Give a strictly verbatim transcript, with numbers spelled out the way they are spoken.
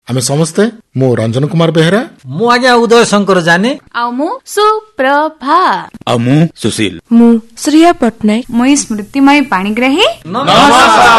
आमे समस्ते मु रंजन कुमार बेहरा मु आज्ञा उदय शंकर जाने आउ मु सुप्रभा आउ मु सुशील मु श्रिया पटनायक मु स्मृतिमय पाणिग्राही। नमस्कार।